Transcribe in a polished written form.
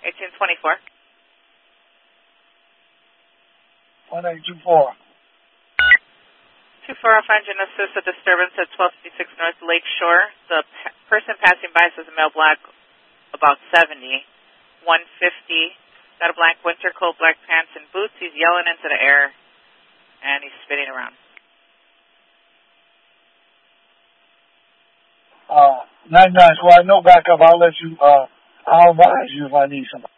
1824. 1824. 240 engine assist a disturbance at 1256 North Lake Shore. The person passing by says a male black, about 70, 150, got a black winter coat, black pants and boots. He's yelling into the air, and he's spinning around. 99 squad, no backup. I'll advise you if I need somebody.